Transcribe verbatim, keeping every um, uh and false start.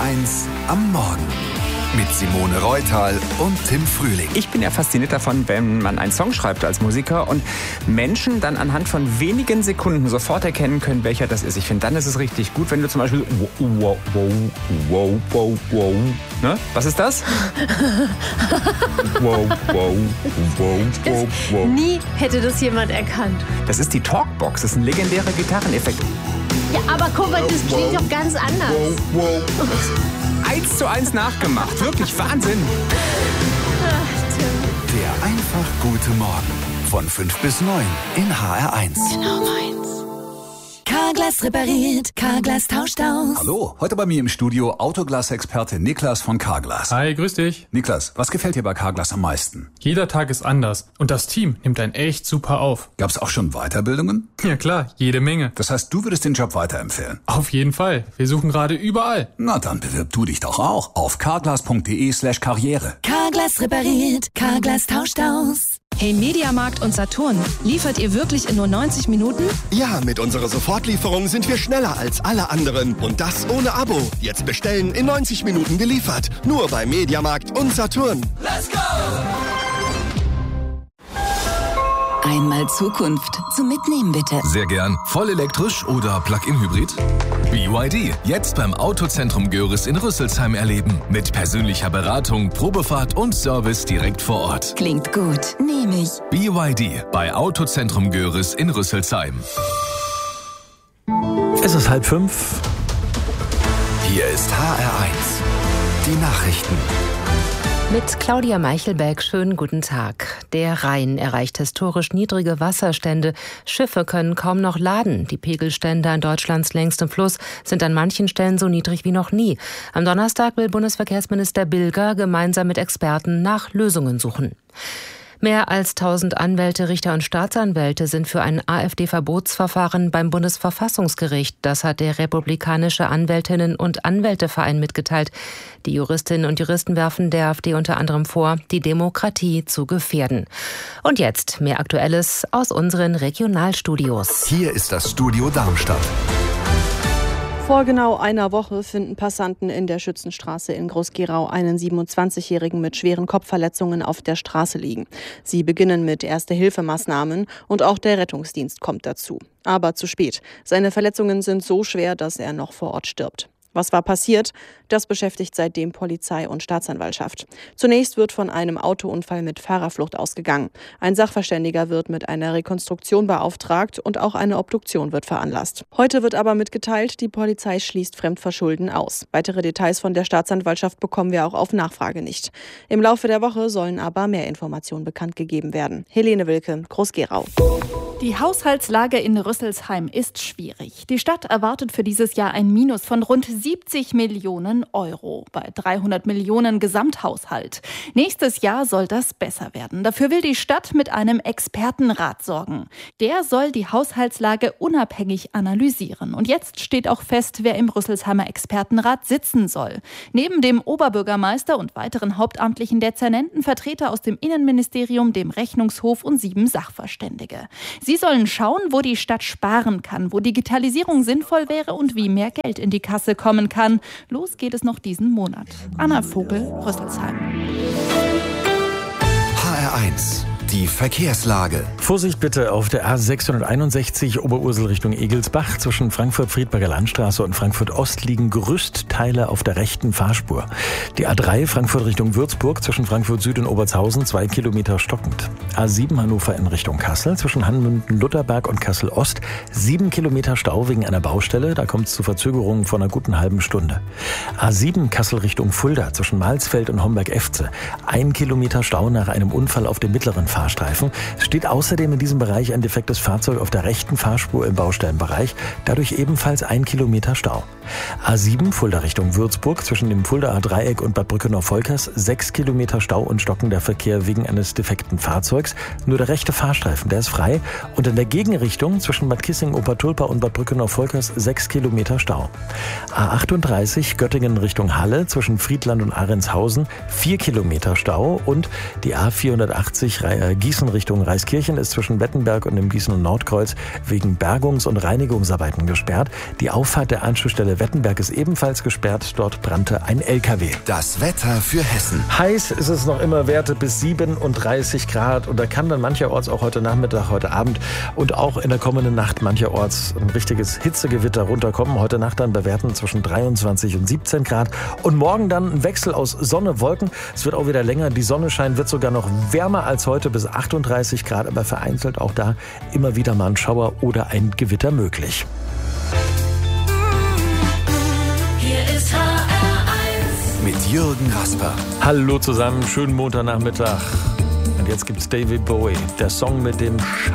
eins am Morgen. Mit Simone Reutal und Tim Frühling. Ich bin ja fasziniert davon, wenn man einen Song schreibt als Musiker und Menschen dann anhand von wenigen Sekunden sofort erkennen können, welcher das ist. Ich finde, dann ist es richtig gut, wenn du zum Beispiel wow, wow, wow, wow, wow, ne? Was ist das? wow, wow, wow, wow, wow. Nie hätte das jemand erkannt. Das ist die Talkbox, das ist ein legendärer Gitarreneffekt. Ja, aber guck mal, das klingt doch ganz anders. Wow, wow. Eins zu eins nachgemacht. Wirklich Wahnsinn. Ach, Tim. Der einfach gute Morgen. Von fünf bis neun in H R eins. Genau meins. Carglass repariert, Carglass tauscht aus. Hallo, heute bei mir im Studio Autoglas-Experte Niklas von Carglass. Hi, grüß dich. Niklas, was gefällt dir bei Carglass am meisten? Jeder Tag ist anders und das Team nimmt einen echt super auf. Gab's auch schon Weiterbildungen? Ja klar, jede Menge. Das heißt, du würdest den Job weiterempfehlen? Auf jeden Fall. Wir suchen gerade überall. Na, dann bewirb du dich doch auch auf carglass.de slash karriere. Carglass repariert, Carglass tauscht aus. Hey Mediamarkt und Saturn, liefert ihr wirklich in nur neunzig Minuten? Ja, mit unserer Sofortlieferung sind wir schneller als alle anderen. Und das ohne Abo. Jetzt bestellen, in neunzig Minuten geliefert. Nur bei Mediamarkt und Saturn. Let's go! Einmal Zukunft zum Mitnehmen, bitte. Sehr gern. Voll elektrisch oder Plug-in-Hybrid? B Y D. Jetzt beim Autozentrum Görres in Rüsselsheim erleben. Mit persönlicher Beratung, Probefahrt und Service direkt vor Ort. Klingt gut. Nehme ich. B Y D bei Autozentrum Görres in Rüsselsheim. Es ist halb fünf. Hier ist H R eins. Die Nachrichten. Mit Claudia Meichelberg, schönen guten Tag. Der Rhein erreicht historisch niedrige Wasserstände. Schiffe können kaum noch laden. Die Pegelstände an Deutschlands längstem Fluss sind an manchen Stellen so niedrig wie noch nie. Am Donnerstag will Bundesverkehrsminister Bilger gemeinsam mit Experten nach Lösungen suchen. Mehr als tausend Anwälte, Richter und Staatsanwälte sind für ein AfD-Verbotsverfahren beim Bundesverfassungsgericht. Das hat der Republikanische Anwältinnen- und Anwälteverein mitgeteilt. Die Juristinnen und Juristen werfen der AfD unter anderem vor, die Demokratie zu gefährden. Und jetzt mehr Aktuelles aus unseren Regionalstudios. Hier ist das Studio Darmstadt. Vor genau einer Woche finden Passanten in der Schützenstraße in Groß-Gerau einen siebenundzwanzigjährigen mit schweren Kopfverletzungen auf der Straße liegen. Sie beginnen mit Erste-Hilfe-Maßnahmen und auch der Rettungsdienst kommt dazu. Aber zu spät. Seine Verletzungen sind so schwer, dass er noch vor Ort stirbt. Was war passiert? Das beschäftigt seitdem Polizei und Staatsanwaltschaft. Zunächst wird von einem Autounfall mit Fahrerflucht ausgegangen. Ein Sachverständiger wird mit einer Rekonstruktion beauftragt und auch eine Obduktion wird veranlasst. Heute wird aber mitgeteilt, die Polizei schließt Fremdverschulden aus. Weitere Details von der Staatsanwaltschaft bekommen wir auch auf Nachfrage nicht. Im Laufe der Woche sollen aber mehr Informationen bekannt gegeben werden. Helene Wilke, Groß-Gerau. Die Haushaltslage in Rüsselsheim ist schwierig. Die Stadt erwartet für dieses Jahr ein Minus von rund siebzig Millionen Euro bei dreihundert Millionen Gesamthaushalt. Nächstes Jahr soll das besser werden. Dafür will die Stadt mit einem Expertenrat sorgen. Der soll die Haushaltslage unabhängig analysieren. Und jetzt steht auch fest, wer im Rüsselsheimer Expertenrat sitzen soll. Neben dem Oberbürgermeister und weiteren hauptamtlichen Dezernenten Vertreter aus dem Innenministerium, dem Rechnungshof und sieben Sachverständige. Sie sollen schauen, wo die Stadt sparen kann, wo Digitalisierung sinnvoll wäre und wie mehr Geld in die Kasse kommen kann. Los geht es noch diesen Monat. Anna Vogel, Rüsselsheim. H R eins. Die Verkehrslage. Vorsicht bitte auf der A sechshunderteinundsechzig Oberursel Richtung Egelsbach. Zwischen Frankfurt-Friedberger Landstraße und Frankfurt-Ost liegen Gerüstteile auf der rechten Fahrspur. Die A drei Frankfurt Richtung Würzburg zwischen Frankfurt-Süd und Obertshausen zwei Kilometer stockend. A sieben Hannover in Richtung Kassel zwischen Hanmünden-Lutherberg und Kassel-Ost sieben Kilometer Stau wegen einer Baustelle. Da kommt es zu Verzögerungen von einer guten halben Stunde. A sieben Kassel Richtung Fulda zwischen Malsfeld und Homberg-Efze. Ein Kilometer Stau nach einem Unfall auf dem mittleren Fahrstreifen. Es steht außerdem in diesem Bereich ein defektes Fahrzeug auf der rechten Fahrspur im Baustellenbereich. Dadurch ebenfalls ein Kilometer Stau. A sieben Fulda Richtung Würzburg zwischen dem Fuldaer Dreieck und Bad Brückenau-Volkers sechs Kilometer Stau und stockender Verkehr wegen eines defekten Fahrzeugs. Nur der rechte Fahrstreifen, der ist frei. Und in der Gegenrichtung zwischen Bad Kissing-Obertulpa und Bad Brückenau-Volkers sechs Kilometer Stau. A achtunddreißig Göttingen Richtung Halle zwischen Friedland und Ahrentshausen vier Kilometer Stau und die A vierhundertachtzig äh, Gießen Richtung Reiskirchen ist zwischen Wettenberg und dem Gießen- und Nordkreuz wegen Bergungs- und Reinigungsarbeiten gesperrt. Die Auffahrt der Anschlussstelle Wettenberg ist ebenfalls gesperrt. Dort brannte ein L K W. Das Wetter für Hessen. Heiß ist es noch immer, Werte bis siebenunddreißig Grad. Und da kann dann mancherorts auch heute Nachmittag, heute Abend und auch in der kommenden Nacht mancherorts ein richtiges Hitzegewitter runterkommen. Heute Nacht dann bei Werten zwischen dreiundzwanzig und siebzehn Grad. Und morgen dann ein Wechsel aus Sonne, Wolken. Es wird auch wieder länger. Die Sonne scheint, wird sogar noch wärmer als heute bis achtunddreißig Grad. Aber vereinzelt auch da immer wieder mal ein Schauer oder ein Gewitter möglich. Hier ist H R eins. Mit Jürgen Rasper. Hallo zusammen, schönen Montagnachmittag. Und jetzt gibt's David Bowie, der Song mit dem Sch